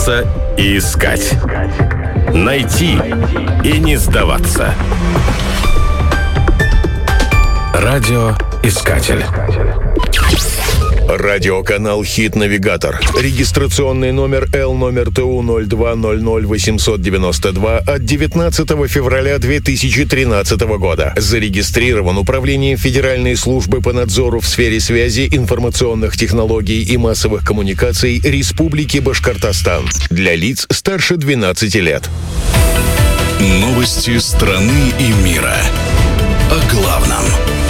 бояться и искать. Найти и не сдаваться. Радиоискатель. Радиоканал «Хит-навигатор». Регистрационный номер L-номер ТУ-02-00-892 от 19 февраля 2013 года. Зарегистрирован Управлением Федеральной службы по надзору в сфере связи, информационных технологий и массовых коммуникаций Республики Башкортостан. Для лиц старше 12 лет. Новости страны и мира. О главном.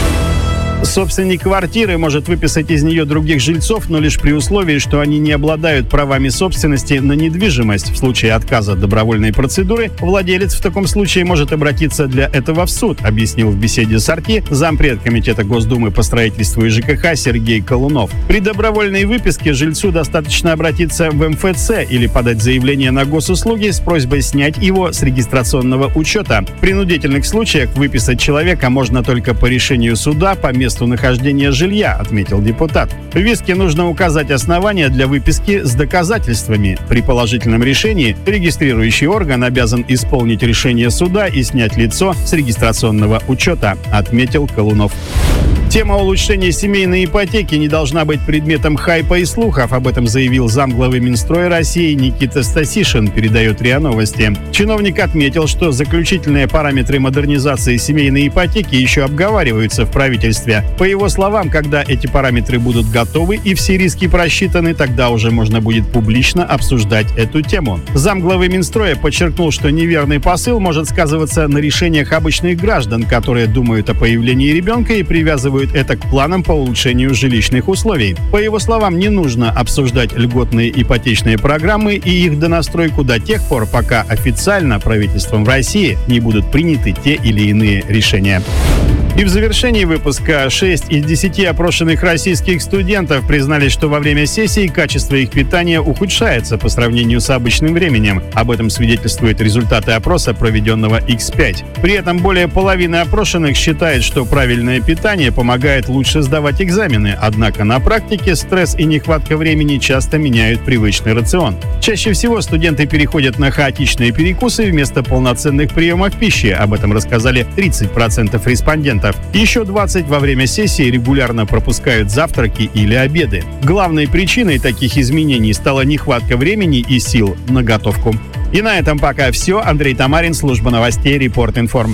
Собственник квартиры может выписать из нее других жильцов, но лишь при условии, что они не обладают правами собственности на недвижимость. В случае отказа от добровольной процедуры владелец в таком случае может обратиться для этого в суд, объяснил в беседе с «Арти» зампред Комитета Госдумы по строительству и ЖКХ Сергей Колунов. При добровольной выписке жильцу достаточно обратиться в МФЦ или подать заявление на госуслуги с просьбой снять его с регистрационного учета. В принудительных случаях выписать человека можно только по решению суда по месту нахождения жилья, отметил депутат. В иске нужно указать основания для выписки с доказательствами. При положительном решении регистрирующий орган обязан исполнить решение суда и снять лицо с регистрационного учета, отметил Колунов. Тема улучшения семейной ипотеки не должна быть предметом хайпа и слухов. Об этом заявил замглавы Минстроя России Никита Стасишин, передает РИА Новости. Чиновник отметил, что заключительные параметры модернизации семейной ипотеки еще обговариваются в правительстве. По его словам, когда эти параметры будут готовы и все риски просчитаны, тогда уже можно будет публично обсуждать эту тему. Замглавы Минстроя подчеркнул, что неверный посыл может сказываться на решениях обычных граждан, которые думают о появлении ребенка и привязывают это к планам по улучшению жилищных условий. По его словам, не нужно обсуждать льготные ипотечные программы и их донастройку до тех пор, пока официально правительством в России не будут приняты те или иные решения. И в завершении выпуска 6 из 10 опрошенных российских студентов признались, что во время сессии качество их питания ухудшается по сравнению с обычным временем. Об этом свидетельствуют результаты опроса, проведенного X5. При этом более половины опрошенных считает, что правильное питание помогает лучше сдавать экзамены. Однако на практике стресс и нехватка времени часто меняют привычный рацион. Чаще всего студенты переходят на хаотичные перекусы вместо полноценных приемов пищи. Об этом рассказали 30% респондентов. Еще 20% во время сессии регулярно пропускают завтраки или обеды. Главной причиной таких изменений стала нехватка времени и сил на готовку. И на этом пока все. Андрей Тамарин, служба новостей Репорт-Информ.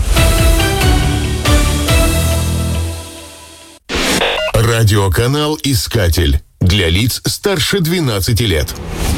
Радиоканал «Искатель» для лиц старше 12 лет.